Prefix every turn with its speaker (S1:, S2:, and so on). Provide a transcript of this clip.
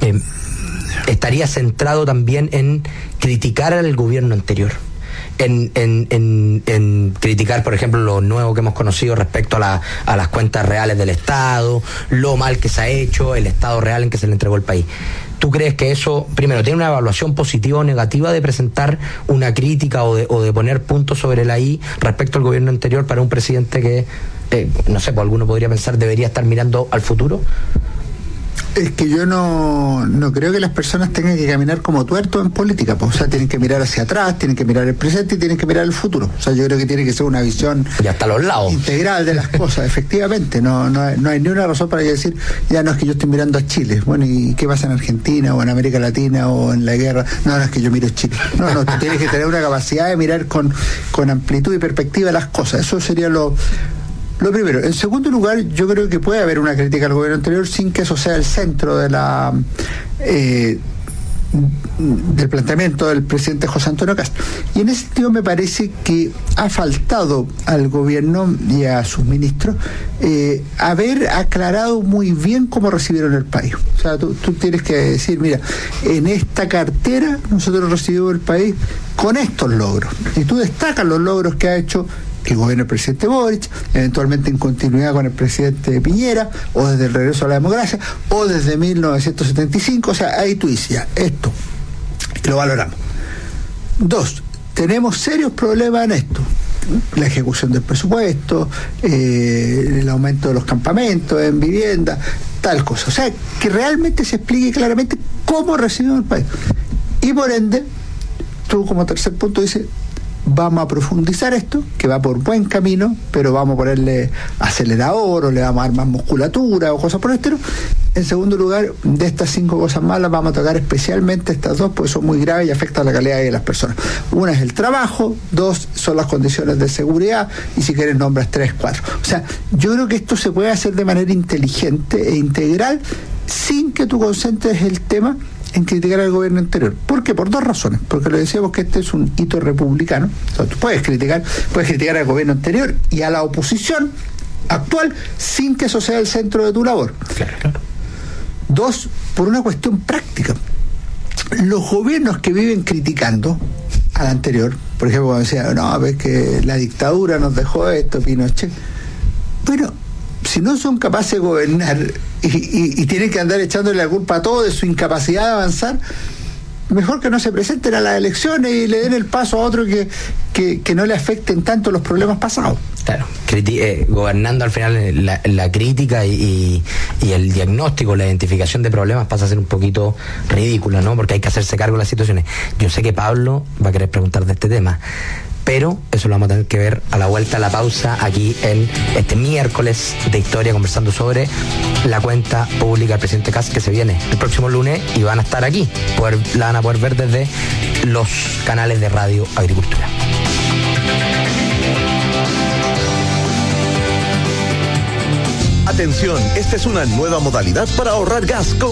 S1: estaría centrado también en criticar al gobierno anterior. En criticar, por ejemplo, lo nuevo que hemos conocido respecto a las cuentas reales del Estado, lo mal que se ha hecho, el estado real en que se le entregó el país. ¿Tú crees que eso, primero, tiene una evaluación positiva o negativa de presentar una crítica o de poner puntos sobre la I respecto al gobierno anterior para un presidente que, no sé, pues alguno podría pensar debería estar mirando al futuro?
S2: Es que yo no creo que las personas tengan que caminar como tuertos en política, pues. O sea, tienen que mirar hacia atrás, tienen que mirar el presente y tienen que mirar el futuro. O sea, yo creo que tiene que ser una visión
S1: ya hasta los lados
S2: integral de las cosas, efectivamente. No hay ni una razón para decir, ya no es que yo estoy mirando a Chile, bueno, ¿y qué pasa en Argentina o en América Latina o en la guerra? No es que yo miro Chile. No, tú tienes que tener una capacidad de mirar con amplitud y perspectiva las cosas. Eso sería lo primero. En segundo lugar, yo creo que puede haber una crítica al gobierno anterior sin que eso sea el centro de del planteamiento del presidente José Antonio Kast. Y en ese sentido me parece que ha faltado al gobierno y a sus ministros haber aclarado muy bien cómo recibieron el país. O sea, tú tienes que decir, mira, en esta cartera nosotros recibimos el país con estos logros. Y tú destacas los logros que ha hecho el gobierno del presidente Boric, eventualmente en continuidad con el presidente Piñera, o desde el regreso a la democracia, o desde 1975, o sea, ahí tú dices, ya, esto, lo valoramos. 2, tenemos serios problemas en esto, la ejecución del presupuesto, el aumento de los campamentos en vivienda, tal cosa, o sea, que realmente se explique claramente cómo recibimos el país. Y por ende, tú como tercer punto dices, vamos a profundizar esto, que va por buen camino, pero vamos a ponerle acelerador o le vamos a dar más musculatura o cosas por el estilo. En segundo lugar, de estas 5 cosas malas vamos a tocar especialmente estas 2, porque son muy graves y afectan la calidad de las personas. Una es el trabajo, 2 son las condiciones de seguridad y si quieres nombras 3, 4. O sea, yo creo que esto se puede hacer de manera inteligente e integral sin que tú concentres el tema en criticar al gobierno anterior. ¿Por qué? Por 2 razones. Porque le decíamos que este es un hito republicano. O sea, tú puedes criticar al gobierno anterior y a la oposición actual sin que eso sea el centro de tu labor.
S1: Claro.
S2: 2, por una cuestión práctica. Los gobiernos que viven criticando al anterior, por ejemplo, cuando decían, no, ves que la dictadura nos dejó esto, Pinochet. Bueno, si no son capaces de gobernar y tienen que andar echándole la culpa a todo de su incapacidad de avanzar, mejor que no se presenten a las elecciones y le den el paso a otro que no le afecten tanto los problemas pasados.
S1: Claro, gobernando al final la crítica y el diagnóstico, la identificación de problemas pasa a ser un poquito ridícula, ¿no? Porque hay que hacerse cargo de las situaciones. Yo sé que Pablo va a querer preguntar de este tema, pero eso lo vamos a tener que ver a la vuelta a la pausa aquí en este miércoles de Historia, conversando sobre la cuenta pública del presidente Kast que se viene el próximo lunes y van a estar aquí, la van a poder ver desde los canales de Radio Agricultura.
S3: Atención, esta es una nueva modalidad para ahorrar gas con